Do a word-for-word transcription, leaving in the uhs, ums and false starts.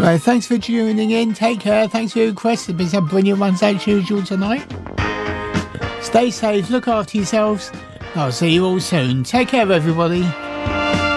Right, thanks for tuning in. Take care. Thanks for your requests. There's been some brilliant ones as usual tonight. Stay safe. Look after yourselves. I'll see you all soon. Take care, everybody.